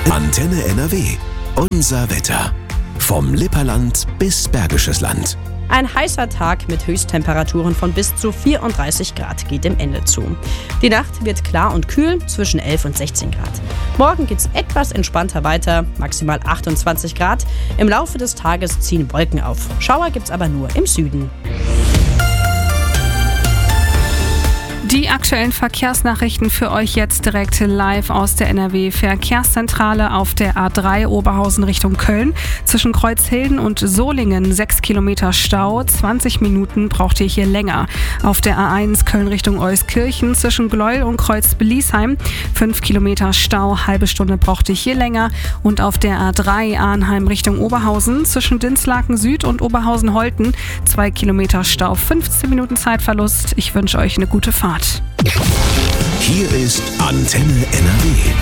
Antenne NRW. Unser Wetter. Vom Lipperland bis Bergisches Land. Ein heißer Tag mit Höchsttemperaturen von bis zu 34 Grad geht dem Ende zu. Die Nacht wird klar und kühl, zwischen 11 und 16 Grad. Morgen geht's etwas entspannter weiter, maximal 28 Grad. Im Laufe des Tages ziehen Wolken auf. Schauer gibt's aber nur im Süden. Die aktuellen Verkehrsnachrichten für euch jetzt direkt live aus der NRW-Verkehrszentrale auf der A3 Oberhausen Richtung Köln. Zwischen Kreuzhilden und Solingen 6 Kilometer Stau, 20 Minuten braucht ihr hier länger. Auf der A1 Köln Richtung Euskirchen zwischen Gleuel und Kreuz-Beliesheim 5 Kilometer Stau, halbe Stunde braucht ihr hier länger. Und auf der A3 Arnheim Richtung Oberhausen zwischen Dinslaken Süd und Oberhausen-Holten 2 Kilometer Stau, 15 Minuten Zeitverlust. Ich wünsche euch eine gute Fahrt. Hier ist Antenne NRW.